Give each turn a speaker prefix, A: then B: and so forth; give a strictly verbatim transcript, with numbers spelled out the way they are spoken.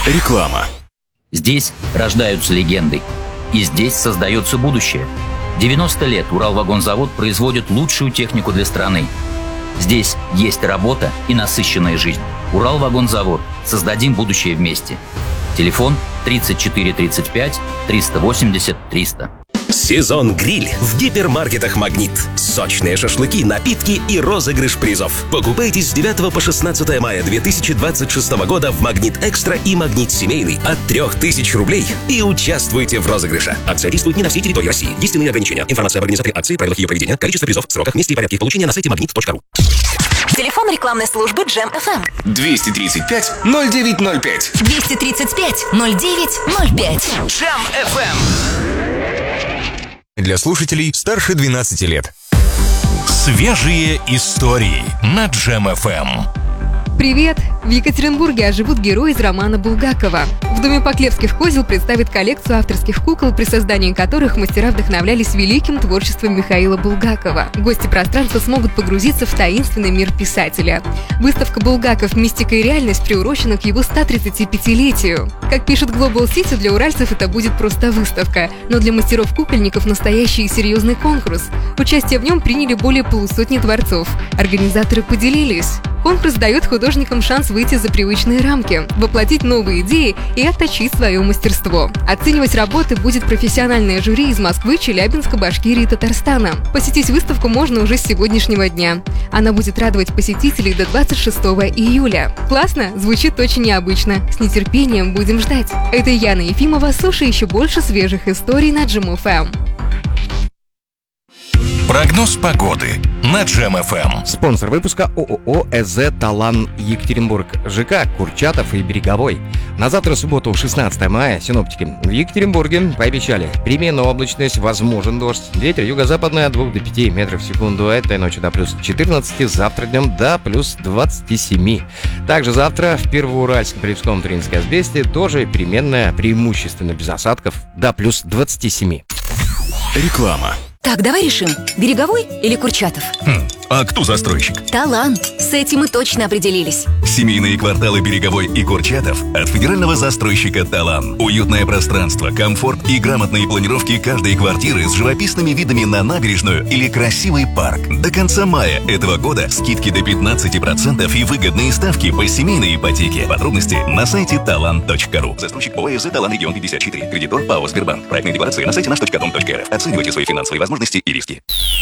A: Реклама.
B: Здесь рождаются легенды. И здесь создается будущее. девяносто лет Уралвагонзавод производит лучшую технику для страны. Здесь есть работа и насыщенная жизнь. Уралвагонзавод. Создадим будущее вместе. Телефон тридцать четыре тридцать пять триста восемьдесят триста.
C: Сезон гриль в гипермаркетах «Магнит». Сочные шашлыки, напитки и розыгрыш призов. Покупайте с девятого по шестнадцатое мая две тысячи двадцать шестого года в «Магнит Экстра» и «Магнит Семейный» от трех тысяч рублей и участвуйте в розыгрыше. Акция действует не на всей территории России. Есть иные ограничения. Информация об организаторе акции, правилах ее проведения, количество призов, сроках, месте и порядке их получения на сайте магнит точка ру.
D: Телефон рекламной службы Джем эф эм.
A: двести тридцать пять ноль девять ноль пять.
D: двести тридцать пять ноль девять ноль пять.
A: Джем эф эм. Для слушателей старше двенадцати лет.
E: Свежие истории на Джем эф эм.
F: Привет! В Екатеринбурге оживут герои из романа Булгакова. В Доме Поклевских козел представят коллекцию авторских кукол, при создании которых мастера вдохновлялись великим творчеством Михаила Булгакова. Гости пространства смогут погрузиться в таинственный мир писателя. Выставка «Булгаков. Мистика и реальность» приурочена к его ста тридцатипятилетию. Как пишет Global City, для уральцев это будет просто выставка, но для мастеров-кукольников настоящий и серьезный конкурс. Участие в нем приняли более полусотни творцов. Организаторы поделились. Конкурс дает художникам шанс выйти за привычные рамки, воплотить новые идеи и отточить свое мастерство. Оценивать работы будет профессиональное жюри из Москвы, Челябинска, Башкирии и Татарстана. Посетить выставку можно уже с сегодняшнего дня. Она будет радовать посетителей до двадцать шестого июля. Классно? Звучит очень необычно. С нетерпением будем ждать. Это Яна Ефимова. Слушай еще больше свежих историй на Джем эф эм.
E: Прогноз погоды на Джем эф эм.
G: Спонсор выпуска ООО «ЭЗ Талан Екатеринбург», ЖК Курчатов и Береговой. На завтра, субботу, шестнадцатое мая, синоптики в Екатеринбурге пообещали переменная облачность, возможен дождь. Ветер юго-западный от двух до пяти метров в секунду. Этой ночью до плюс четырнадцати, завтра днем до плюс двадцати семи. Также завтра в Первоуральске, Полевском, Туринской Азбесте тоже переменная, преимущественно без осадков, до плюс двадцати семи.
A: Реклама.
D: Так, давай решим, Береговой или Курчатов?
E: Хм, а кто застройщик?
D: Талант. С этим мы точно определились.
H: Семейные кварталы Береговой и Курчатов от федерального застройщика «Талан». Уютное пространство, комфорт и грамотные планировки каждой квартиры с живописными видами на набережную или красивый парк. До конца мая этого года скидки до пятнадцати процентов и выгодные ставки по семейной ипотеке. Подробности на сайте талан точка ру. Застройщик ОАО «ЭЗ Талан Регион пятьдесят четыре». Кредитор ПАО «Сбербанк». Проектные декларации на сайте наш точка дом точка эр эф. Оценивайте свои финансовые возможности и риски.